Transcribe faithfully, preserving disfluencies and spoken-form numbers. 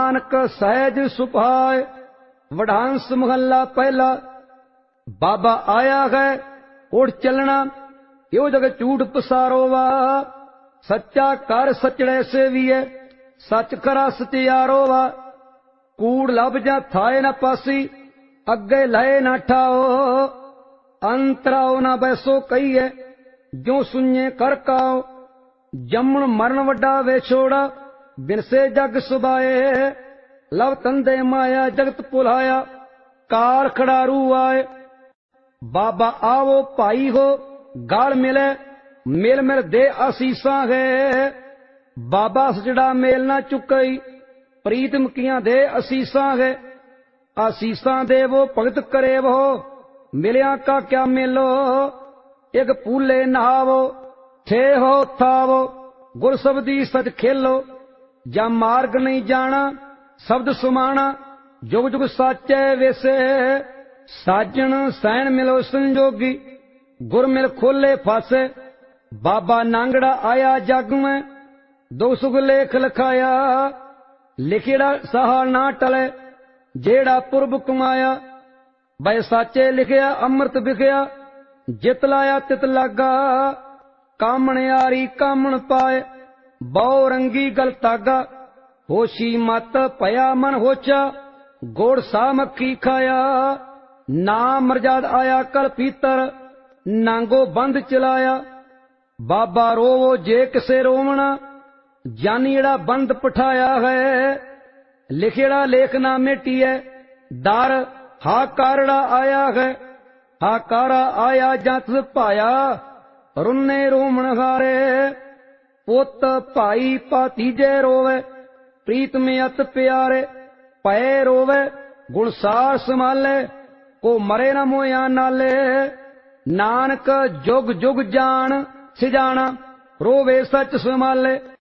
नानक सहज सुभाए। वडांस महला पहला। बाबा आया है उड़ चलना, यो जग झूठ पसारो वा। सच्चा कर सचड़े से भी है, सच करा सचियारो वा। कूड़ लब जा थाए न पासी, अगे लए न ठाओ। अंतराओ न बैसो कही है, जो सुने कर काओ। जमन मरण वड्डा वे छोड़ा, बिनसे जग सुबाए। लव तंदे माया जगत पुलाया, काल खड़ारू आए। बाबा आवो भाई हो गाल मिले, मिल मिल दे आसीसा है। बाबा सजड़ा मेल ना चुकई, प्रीतम किया दे आसीसा है। आसीसा दे वो भगत करे वो, मिलिया का क्या मिलो। एक पूले नहावो, थे हो थावो, गुर शब्दी सच खेलो। जा मार्ग नहीं जाना, शब्द सुमाना, जुग जुग साचे वेसे। साजन सैन मिलो संजोगी, गुर मिल खोले फासे। बाबा नांगड़ा आया जग में, दो सुख लेख लिखाया। लिखेड़ा सहा ना टले, जेड़ा पुरब कमाया। बै साचे लिखिया अमृत बिखया, जित लाया तित लागा। कामण यारी कामण पाए, बहु रंगी गल तागा। होशी मत पया मन होचा, गोड़ सा मक्खी खाया। नाम मरजाद आया कल पीतर, नांगो बंद चलाया। बाबा रोवो जे किसे रोवना, जानीड़ा बंद पठाया है। लिखेड़ा लेख ना मेटी है, दार हाकारड़ा आया है। हाकारा आया जत पाया, रुन्ने रोमण हारे। पुत भाई भातीजे रोवे, प्रीत में अत प्यारे। पै रोवे गुणसार संभाले, को मरे न मोया नाले। नानक जुग जुग जान सिजाना, रोवे सच संभाले।